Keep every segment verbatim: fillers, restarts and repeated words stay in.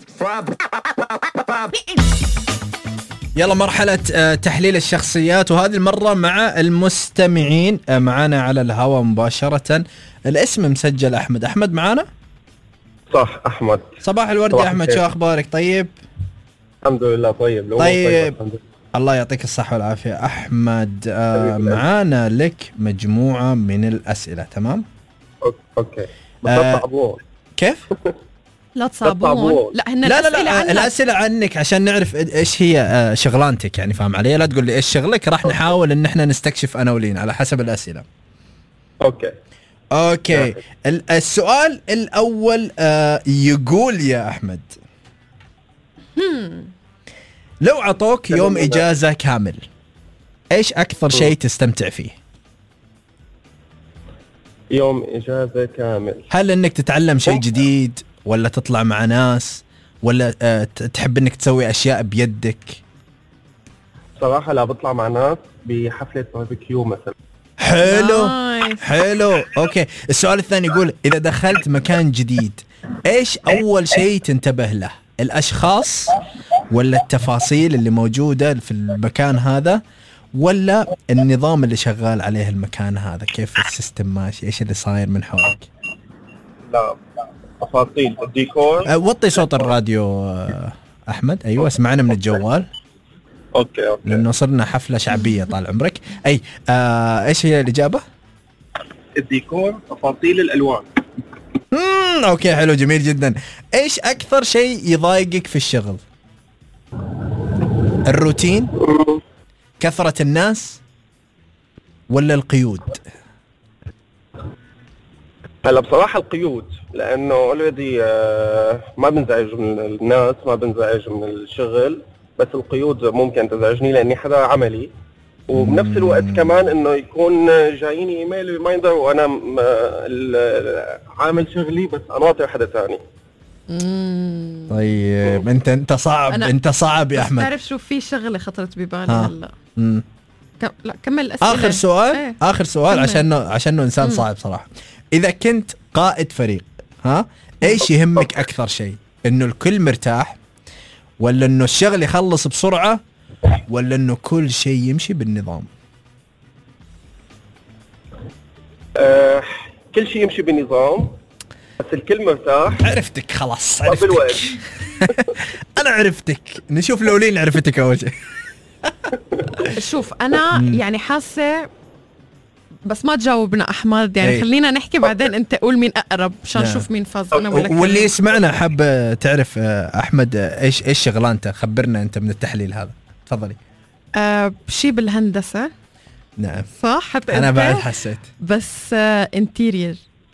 يلا مرحلة تحليل الشخصيات، وهذه المرة مع المستمعين معنا على الهواء مباشرة. الاسم مسجل أحمد. أحمد معنا؟ صح أحمد. صباح الورد يا أحمد، شو أخبارك؟ طيب الحمد لله. طيب لو طيب الله يعطيك الصحة والعافية. أحمد آه معانا لك مجموعة من الأسئلة. تمام أوكي بس آه تصعبون. كيف؟ لا تصعبون. لا هن لا لا لا الأسئلة عنك عشان نعرف إيش هي شغلانتك، يعني فاهم علي؟ لا تقول لي إيش شغلك، راح نحاول إن إحنا نستكشف أنا ولين على حسب الأسئلة. أوكي أوكي السؤال الأول آه يقول يا أحمد لو عطوك يوم إجازة كامل، إيش أكثر شيء تستمتع فيه؟ يوم إجازة كامل، هل إنك تتعلم شيء جديد، ولا تطلع مع ناس، ولا أه تحب إنك تسوي أشياء بيدك؟ صراحة لا، بطلع مع ناس بحفلة باربيكيو مثلا. حلو حلو. أوكي السؤال الثاني يقول إذا دخلت مكان جديد، إيش أول شيء تنتبه له؟ الأشخاص، ولا التفاصيل اللي موجودة في المكان هذا، ولا النظام اللي شغال عليه المكان هذا؟ كيف السيستم ماشي، إيش اللي صاير من حولك؟ لا تفاصيل الديكور. أه وطي صوت الراديو أه أحمد. أيوة اسمعنا من الجوال. أوكي أوكي لأنه صرنا حفلة شعبية طال عمرك. أي آه إيش هي الإجابة؟ الديكور، تفاصيل الألوان. امم أوكي حلو جميل جدا. إيش أكثر شيء يضايقك في الشغل؟ الروتين، كثرة الناس، ولا القيود؟ هلا بصراحة القيود، لأنه اوريدي ما بنزعج من الناس، ما بنزعج من الشغل، بس القيود ممكن تزعجني لأني حدا عملي، وبنفس الوقت كمان إنه يكون جاييني إيميل ريمايندر وأنا عامل شغلي بس أناطر حدا تاني. طيب انت انت صعب انت صعب يا احمد. تعرف شو في شغله خطرت ببالي هلا. كم... لا كمل الاسئله. اخر سؤال ايه؟ اخر سؤال عشان عشان انسان مم. صعب صراحه. اذا كنت قائد فريق، ها ايش يهمك اكثر شيء؟ انه الكل مرتاح، ولا انه الشغل يخلص بسرعه، ولا انه كل شيء يمشي بالنظام؟ أه كل شيء يمشي بالنظام بس الكل مرتاح. عرفتك خلاص عرفتك. انا عرفتك. نشوف لولين عرفتك اول شيء. شوف انا يعني حاسه بس ما تجاوبنا احمد، يعني خلينا نحكي بعدين. انت قول مين اقرب عشان نشوف مين فاز انا ولا. واللي يسمعنا حاب تعرف احمد ايش ايش شغلانته، خبرنا انت من التحليل هذا. تفضلي. أه شيء بالهندسه. نعم صح حتى انا بعد حسيت بس آه انتيرير.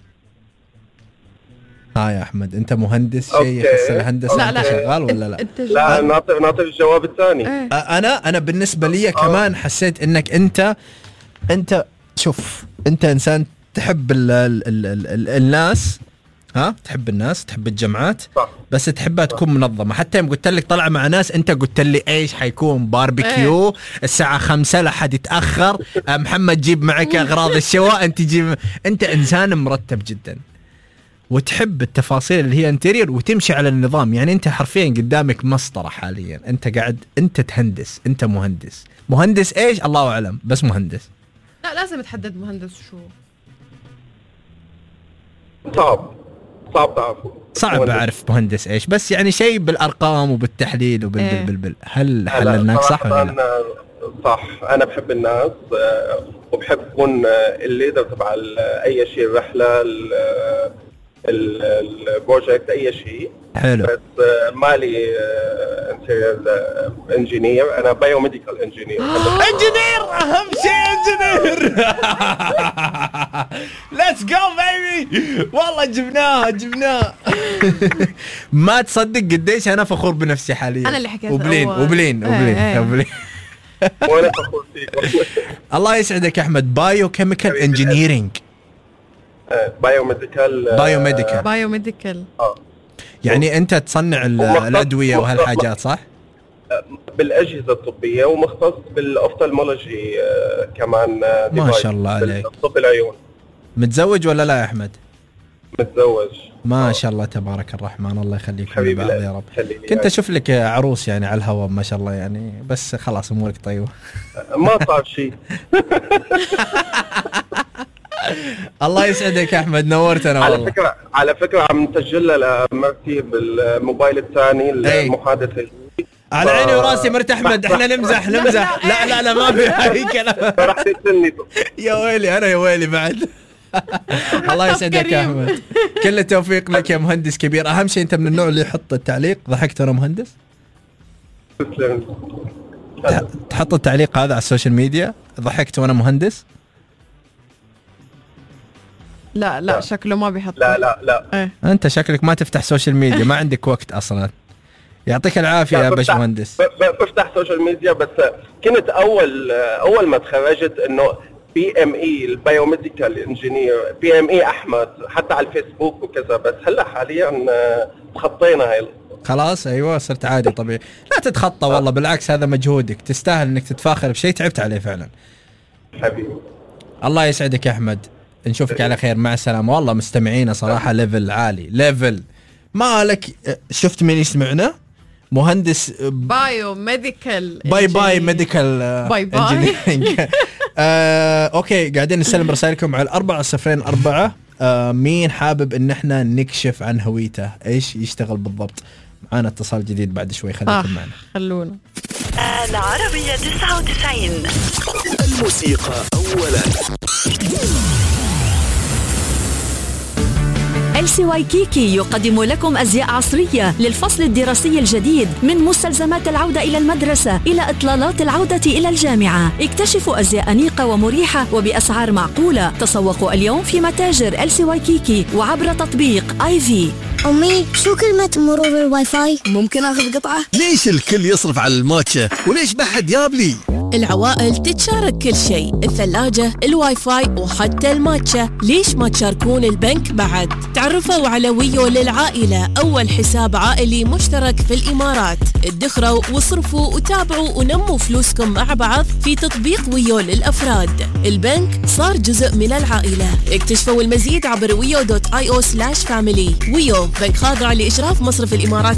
ها يا احمد انت مهندس شيء يخص الهندسه؟ لا لا شغال ولا لا؟ لا ناطر ناطر الجواب الثاني. ايه. انا انا بالنسبه لي كمان حسيت انك انت انت شوف انت انسان تحب ال ال ال ال ال الناس، ها تحب الناس، تحب الجمعات صح. بس تحبها تكون منظمه. حتى يوم قلت لك طلع مع ناس انت قلت لي ايش حيكون باربيكيو ايه؟ الساعه خمسة لا حد يتاخر. محمد جيب معك اغراض الشواء، انت جيب. انت انسان مرتب جدا وتحب التفاصيل اللي هي انتيرير وتمشي على النظام. يعني انت حرفيا قدامك مسطره حاليا، انت قاعد انت تهندس، انت مهندس. مهندس ايش الله اعلم، بس مهندس. لا لازم تحدد مهندس شو. صعب صعب تعرفوا. صعب اعرف مهندس ايش، بس يعني شيء بالارقام وبالتحليل وبالبلبل. ايه. هل حللناك صح ولا لا؟ صح. انا بحب الناس وبحب اكون الليدر تبع اي شيء، الرحله البروجكت اي شيء. حلو. بس مالي انتيرير انجينير، انا بايوميديكال انجينير. انجينير اهم شيء انجينير. ليتس جو بيبي. والله جبناها جبناها. ما تصدق قديش انا فخور بنفسي حاليا. انا اللي حكيت وبلين وبلين وبلين وبلين. وانا فخور فيك. الله يسعدك يا احمد. بايو كيميكال انجينيرينج. بايوميديكال بايوميديكال بايوميديكال اه يعني انت تصنع الادويه وهالحاجات صح؟ بالاجهزه الطبيه، ومختص بالاوفتالمولوجي كمان. ما شاء الله عليك. طب العيون. متزوج ولا لا يا احمد؟ متزوج. ما شاء الله تبارك الرحمن، الله يخليكم حبيبي لبعض يا رب. كنت اشوف لك عروس يعني على الهواء ما شاء الله يعني، بس خلاص امورك طيبه. ما صار شيء. الله يسعدك يا احمد، نورتنا والله. على فكره على فكره عم نسجلها لمرتي بالموبايل الثاني المحادثه. على عيني وراسي مرت احمد، احنا نمزح نمزح. لا لا لا ما في اي كلام. راح تقتلني. يا ويلي انا يا ويلي بعد. الله يسعدك يا احمد، كل التوفيق لك يا مهندس كبير. اهم شيء انت من النوع اللي يحط التعليق ضحكت وانا مهندس. تحط التعليق هذا على السوشيال ميديا ضحكت وانا مهندس. لا لا شكله ما بيحط. لا لا لا ايه. انت شكلك ما تفتح سوشيال ميديا، ما عندك وقت اصلا. يعطيك العافيه يا باشمهندس. بفتح سوشيال ميديا بس كنت اول اول ما تخرجت انه بي ام اي البايوميديكال انجينير بي ام اي احمد حتى على الفيسبوك وكذا، بس هلا حاليا تخطينا هاي خلاص. ايوه صرت عادي طبيعي. لا تتخطى والله، بالعكس هذا مجهودك، تستاهل انك تتفاخر بشيء تعبت عليه فعلا. حبيبي الله يسعدك يا احمد، نشوفك على خير، مع السلامه. والله مستمعينا صراحه ليفل عالي ليفل. مالك شفت مين يسمعنا؟ مهندس بايو ميديكال باي باي ميديكال باي باي. آه، اوكي قاعدين نسلم رسائلكم على الأربعة صفرين أربعة. آه، مين حابب ان احنا نكشف عن هويته ايش يشتغل بالضبط؟ معانا اتصال جديد بعد شوي، خليكم آه معنا. خلونا. العربية تسعة وتسعين الموسيقى أولا. إل سي وايكيكي يقدم لكم أزياء عصرية للفصل الدراسي الجديد، من مستلزمات العودة إلى المدرسة إلى إطلالات العودة إلى الجامعة. اكتشفوا أزياء أنيقة ومريحة وبأسعار معقولة. تسوقوا اليوم في متاجر إل سي وايكيكي وعبر تطبيق آي في. أمي شو كلمة مرور الواي فاي؟ ممكن أخذ قطعة؟ ليش الكل يصرف على الماتشا وليش ما حد يابلي؟ العوائل تتشارك كل شيء، الثلاجة، الواي فاي وحتى الماتشا. ليش ما تشاركون البنك بعد؟ تعرفوا على ويو للعائلة، أول حساب عائلي مشترك في الإمارات. ادخروا واصرفوا وتابعوا ونموا فلوسكم مع بعض في تطبيق ويو للأفراد. البنك صار جزء من العائلة. اكتشفوا المزيد عبر ويو دوت آي أو سلاش فاميلي. ويو بنك خاضع لإشراف مصرف الإمارات